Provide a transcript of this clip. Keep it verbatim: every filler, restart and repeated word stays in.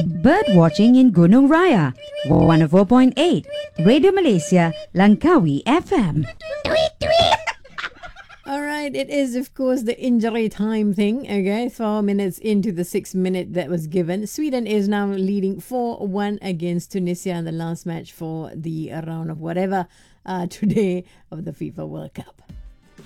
Bird watching in Gunung Raya, one oh four point eight. Radio Malaysia, Langkawi F M. All right, it is, of course, the injury time thing, okay? Four minutes into the six minute that was given. Sweden is now leading four one against Tunisia in the last match for the round of whatever uh, today of the FIFA World Cup.